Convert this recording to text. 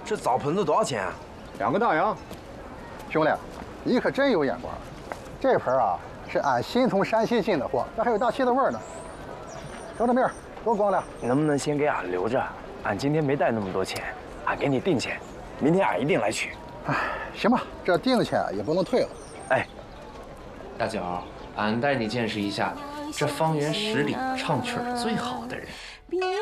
这澡盆子多少钱啊 ？2个大洋。 兄弟，你可真有眼光。这盆啊是俺新从山西进的货，这还有大漆的味儿呢。瞅这面儿多光亮。 能不能先给俺留着？俺今天没带那么多钱，俺给你定钱，明天俺一定来取。 哎，行吧，这定钱也不能退了。 哎， 大脚，俺带你见识一下这方圆10里唱曲儿最好的人。